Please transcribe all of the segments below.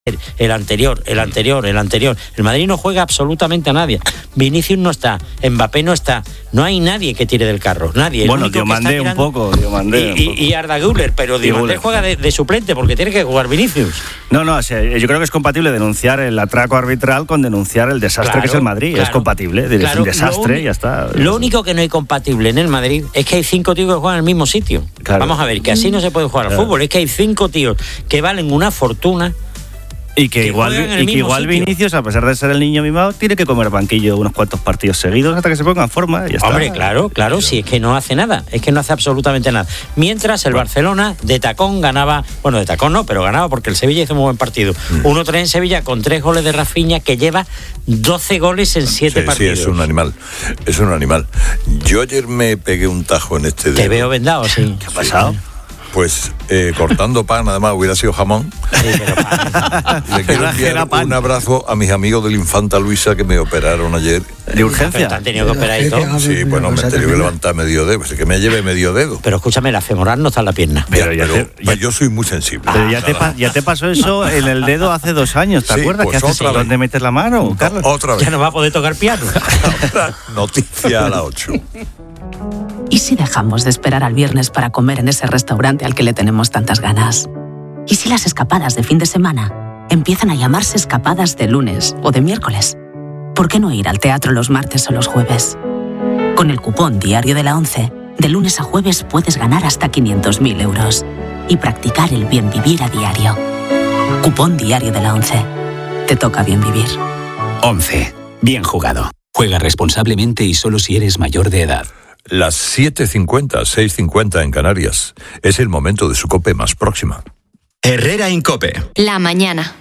el anterior. El Madrid no juega absolutamente a nadie. Vinicius no está, Mbappé no está. No hay nadie que tire del carro, nadie. Bueno, Diomandé un poco. Y Arda Güler, pero Diomandé juega de suplente porque tiene que jugar Vinicius. No, o sea, yo creo que es compatible denunciar el atraco arbitral con denunciar el desastre que es el Madrid. Claro, es compatible, es un desastre y ya está. Lo único que no hay compatible en el Madrid es que hay 5 tíos que juegan en el mismo sitio. Claro. Vamos a ver, que así no se puede jugar al fútbol. Es que hay 5 tíos que valen una fortuna. Y que igual Vinicius, a pesar de ser el niño mimado, tiene que comer banquillo unos cuantos partidos seguidos hasta que se ponga en forma y ya está. Hombre, claro, si es que no hace nada, es que no hace absolutamente nada. Mientras el Barcelona de tacón ganaba, bueno, de tacón no, pero ganaba porque el Sevilla hizo un buen partido. 1-3 en Sevilla con 3 goles de Rafinha, que lleva 12 goles en 7 partidos. Sí, es un animal. Yo ayer me pegué un tajo en este dedo. Te veo vendado, sí. ¿Qué ha pasado? Pues cortando pan, además hubiera sido jamón. Sí, pero pan. Le quiero enviar un abrazo a mis amigos del Infanta Luisa que me operaron ayer. ¿De urgencia? ¿Te han tenido que operar y todo? Sí, bueno, me he tenido que levantar medio dedo, que me lleve medio dedo. Pero escúchame, la femoral no está en la pierna. Pero yo soy muy sensible. Pero ya te pasó eso en el dedo hace 2 años, ¿te acuerdas? Pues ¿Qué haces? ¿Dónde metes la mano, Carlos? Otra vez. Ya no va a poder tocar piano. Otra noticia a las 8. ¿Y si dejamos de esperar al viernes para comer en ese restaurante al que le tenemos tantas ganas? ¿Y si las escapadas de fin de semana empiezan a llamarse escapadas de lunes o de miércoles? ¿Por qué no ir al teatro los martes o los jueves? Con el cupón Diario de la ONCE, de lunes a jueves puedes ganar hasta 500.000 euros y practicar el bien vivir a diario. Cupón Diario de la ONCE. Te toca bien vivir. 11. Bien jugado. Juega responsablemente y solo si eres mayor de edad. Las 7:50, 6:50 en Canarias. Es el momento de su COPE más próxima. Herrera en COPE. La mañana.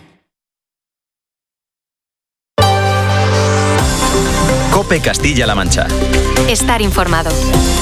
COPE Castilla-La Mancha. Estar informado.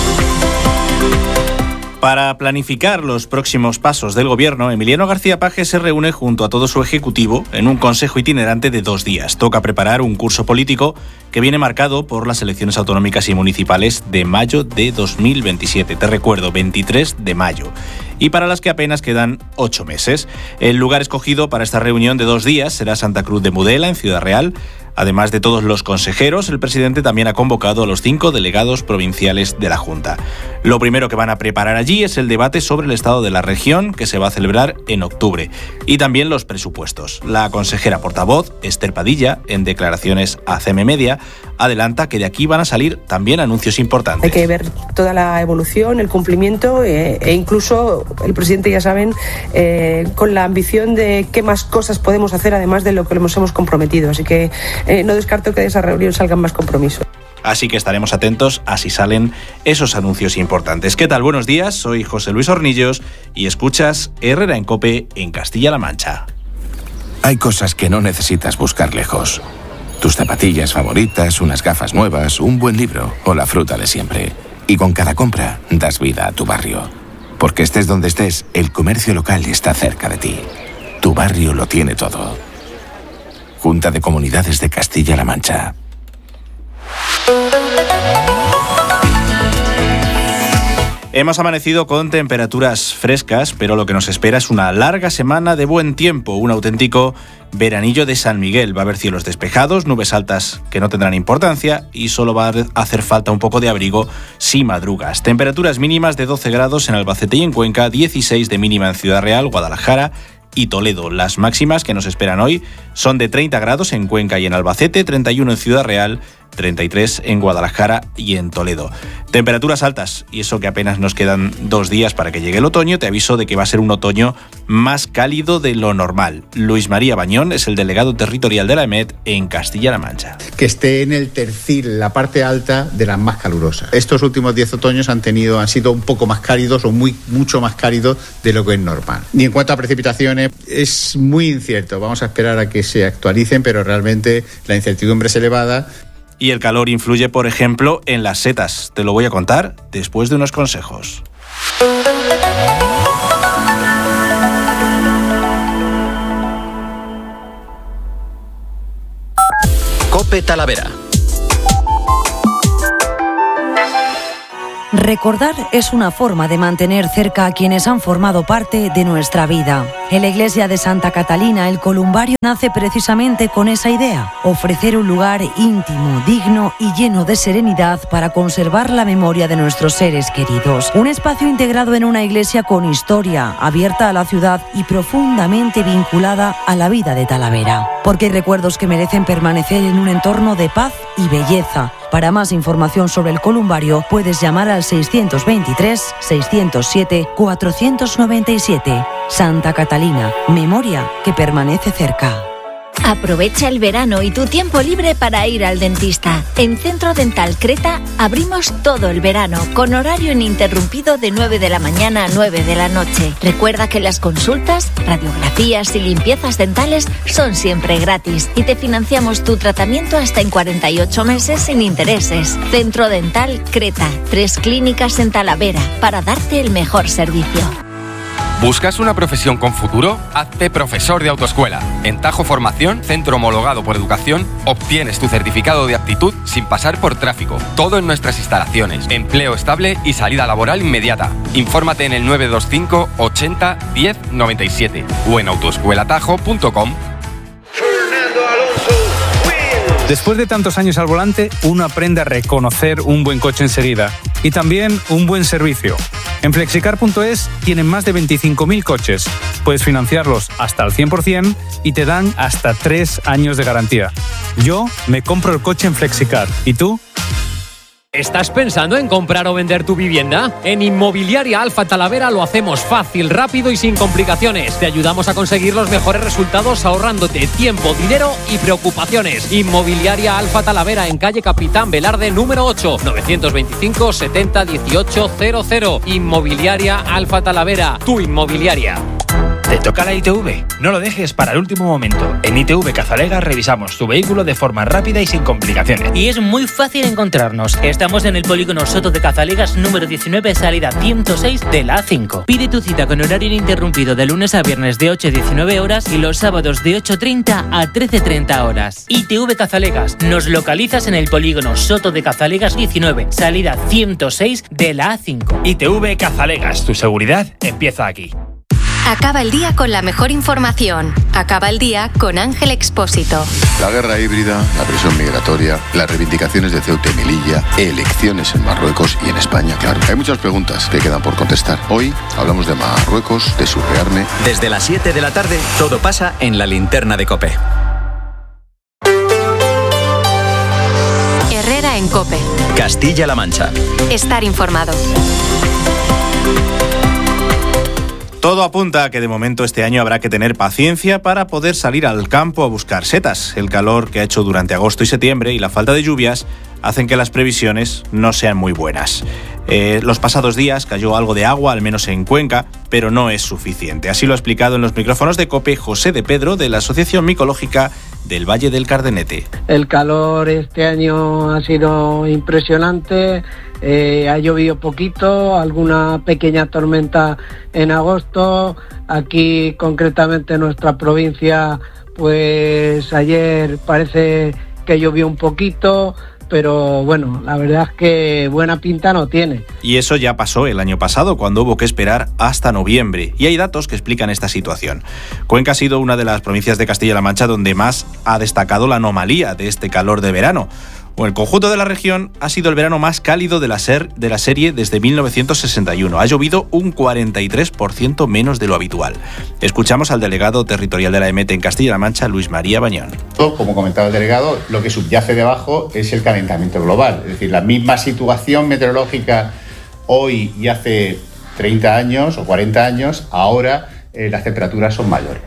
Para planificar los próximos pasos del Gobierno, Emiliano García Paje se reúne junto a todo su ejecutivo en un consejo itinerante de 2 días. Toca preparar un curso político que viene marcado por las elecciones autonómicas y municipales de mayo de 2027. Te recuerdo, 23 de mayo. Y para las que apenas quedan 8 meses. El lugar escogido para esta reunión de 2 días será Santa Cruz de Mudela, en Ciudad Real. Además de todos los consejeros, el presidente también ha convocado a los 5 delegados provinciales de la Junta. Lo primero que van a preparar allí es el debate sobre el estado de la región, que se va a celebrar en octubre, y también los presupuestos. La consejera portavoz, Esther Padilla, en declaraciones a CM Media, adelanta que de aquí van a salir también anuncios importantes. Hay que ver toda la evolución, el cumplimiento e incluso el presidente, ya saben, con la ambición de qué más cosas podemos hacer además de lo que nos hemos comprometido. Así que no descarto que de esa reunión salgan más compromisos. Así que estaremos atentos a si salen esos anuncios importantes. ¿Qué tal? Buenos días, soy José Luis Hornillos y escuchas Herrera en COPE en Castilla-La Mancha. Hay cosas que no necesitas buscar lejos. Tus zapatillas favoritas, unas gafas nuevas, un buen libro o la fruta de siempre. Y con cada compra das vida a tu barrio. Porque estés donde estés, el comercio local está cerca de ti. Tu barrio lo tiene todo. Junta de Comunidades de Castilla-La Mancha. Hemos amanecido con temperaturas frescas, pero lo que nos espera es una larga semana de buen tiempo, un auténtico veranillo de San Miguel. Va a haber cielos despejados, nubes altas que no tendrán importancia y solo va a hacer falta un poco de abrigo si madrugas. Temperaturas mínimas de 12 grados en Albacete y en Cuenca, 16 de mínima en Ciudad Real, Guadalajara y Toledo. Las máximas que nos esperan hoy son de 30 grados en Cuenca y en Albacete, 31 en Ciudad Real, 33 en Guadalajara y en Toledo. Temperaturas altas, y eso que apenas nos quedan 2 días para que llegue el otoño. Te aviso de que va a ser un otoño más cálido de lo normal. Luis María Bañón es el delegado territorial de la EMET en Castilla-La Mancha. Que esté en el tercil, la parte alta de las más calurosas. Estos últimos 10 otoños han sido un poco más cálidos o mucho más cálidos de lo que es normal. Y en cuanto a precipitaciones, es muy incierto. Vamos a esperar a que se actualicen, pero realmente la incertidumbre es elevada. Y el calor influye, por ejemplo, en las setas. Te lo voy a contar después de unos consejos. COPE Talavera. Recordar es una forma de mantener cerca a quienes han formado parte de nuestra vida. En la iglesia de Santa Catalina, el columbario nace precisamente con esa idea: ofrecer un lugar íntimo, digno y lleno de serenidad para conservar la memoria de nuestros seres queridos. Un espacio integrado en una iglesia con historia, abierta a la ciudad y profundamente vinculada a la vida de Talavera. Porque hay recuerdos que merecen permanecer en un entorno de paz y belleza. Para más información sobre el columbario, puedes llamar al 623-607-497. Santa Catalina, memoria que permanece cerca. Aprovecha el verano y tu tiempo libre para ir al dentista. En Centro Dental Creta abrimos todo el verano, con horario ininterrumpido de 9 de la mañana a 9 de la noche. Recuerda que las consultas, radiografías y limpiezas dentales son siempre gratis y te financiamos tu tratamiento hasta en 48 meses sin intereses. Centro Dental Creta, 3 clínicas en Talavera para darte el mejor servicio. ¿Buscas una profesión con futuro? Hazte profesor de autoescuela. En Tajo Formación, centro homologado por educación, obtienes tu certificado de aptitud sin pasar por tráfico. Todo en nuestras instalaciones. Empleo estable y salida laboral inmediata. Infórmate en el 925 80 10 97 o en autoescuelatajo.com. Después de tantos años al volante, uno aprende a reconocer un buen coche enseguida y también un buen servicio. En Flexicar.es tienen más de 25.000 coches. Puedes financiarlos hasta el 100% y te dan hasta 3 años de garantía. Yo me compro el coche en Flexicar. ¿Y tú? ¿Estás pensando en comprar o vender tu vivienda? En Inmobiliaria Alfa Talavera lo hacemos fácil, rápido y sin complicaciones. Te ayudamos a conseguir los mejores resultados ahorrándote tiempo, dinero y preocupaciones. Inmobiliaria Alfa Talavera en calle Capitán Velarde número 8, 925 70 18 00. Inmobiliaria Alfa Talavera, tu inmobiliaria. ¿Te toca la ITV? No lo dejes para el último momento. En ITV Cazalegas revisamos tu vehículo de forma rápida y sin complicaciones. Y es muy fácil encontrarnos. Estamos en el polígono Soto de Cazalegas número 19, salida 106 de la A5. Pide tu cita con horario ininterrumpido de lunes a viernes de 8 a 19 horas y los sábados de 8:30 a 13:30 horas. ITV Cazalegas. Nos localizas en el polígono Soto de Cazalegas 19, salida 106 de la A5. ITV Cazalegas. Tu seguridad empieza aquí. Acaba el día con la mejor información. Acaba el día con Ángel Expósito. La guerra híbrida, la presión migratoria, las reivindicaciones de Ceuta y Melilla, elecciones en Marruecos y en España, claro. Hay muchas preguntas que quedan por contestar. Hoy hablamos de Marruecos, de su rearme. Desde las 7 de la tarde, todo pasa en la linterna de COPE. Herrera en COPE. Castilla-La Mancha. Estar informado. Todo apunta a que de momento este año habrá que tener paciencia para poder salir al campo a buscar setas. El calor que ha hecho durante agosto y septiembre y la falta de lluvias hacen que las previsiones no sean muy buenas. Los pasados días cayó algo de agua, al menos en Cuenca, pero no es suficiente. Así lo ha explicado en los micrófonos de COPE José de Pedro, de la Asociación Micológica del Valle del Cardenete. El calor este año ha sido impresionante. Ha llovido poquito, alguna pequeña tormenta en agosto. Aquí concretamente en nuestra provincia, pues ayer parece que llovió un poquito, pero bueno, la verdad es que buena pinta no tiene. Y eso ya pasó el año pasado, cuando hubo que esperar hasta noviembre. Y hay datos que explican esta situación. Cuenca ha sido una de las provincias de Castilla-La Mancha donde más ha destacado la anomalía de este calor de verano. El conjunto de la región ha sido el verano más cálido de la serie desde 1961. Ha llovido un 43% menos de lo habitual. Escuchamos al delegado territorial de la EMET en Castilla-La Mancha, Luis María Bañón. Como comentaba el delegado, lo que subyace debajo es el calentamiento global. Es decir, la misma situación meteorológica hoy y hace 30 años o 40 años, ahora las temperaturas son mayores.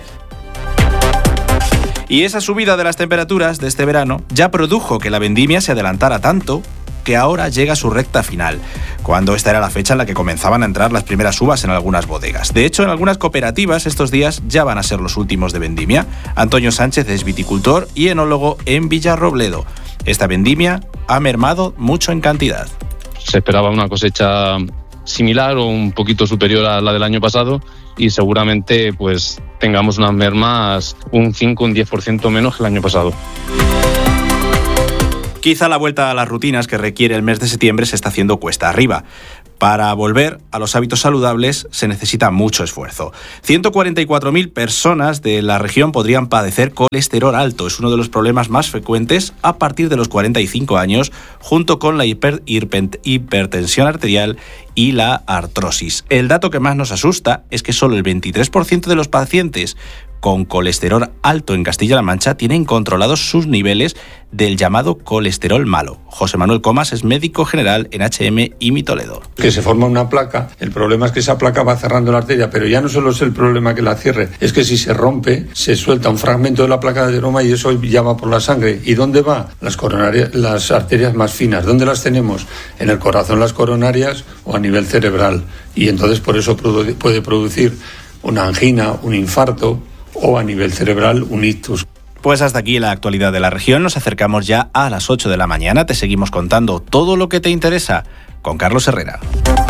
Y esa subida de las temperaturas de este verano ya produjo que la vendimia se adelantara tanto que ahora llega a su recta final, cuando esta era la fecha en la que comenzaban a entrar las primeras uvas en algunas bodegas. De hecho, en algunas cooperativas estos días ya van a ser los últimos de vendimia. Antonio Sánchez es viticultor y enólogo en Villarrobledo. Esta vendimia ha mermado mucho en cantidad. Se esperaba una cosecha similar o un poquito superior a la del año pasado y seguramente pues tengamos unas mermas un 5 o un 10% menos que el año pasado. Quizá la vuelta a las rutinas que requiere el mes de septiembre se está haciendo cuesta arriba. Para volver a los hábitos saludables se necesita mucho esfuerzo. 144.000 personas de la región podrían padecer colesterol alto. Es uno de los problemas más frecuentes a partir de los 45 años, junto con la hipertensión arterial y la artrosis. El dato que más nos asusta es que solo el 23% de los pacientes con colesterol alto en Castilla-La Mancha tienen controlados sus niveles del llamado colesterol malo. José Manuel Comas es médico general en HM IMI Toledo. Que se forma una placa, el problema es que esa placa va cerrando la arteria, pero ya no solo es el problema que la cierre, es que si se rompe, se suelta un fragmento de la placa de ateroma y eso ya va por la sangre. ¿Y dónde va? Las coronarias, las arterias más finas. ¿Dónde las tenemos? En el corazón las coronarias o a nivel cerebral. Y entonces por eso puede producir una angina, un infarto, o a nivel cerebral un ictus. Pues hasta aquí la actualidad de la región. Nos acercamos ya a las 8 de la mañana. Te seguimos contando todo lo que te interesa con Carlos Herrera.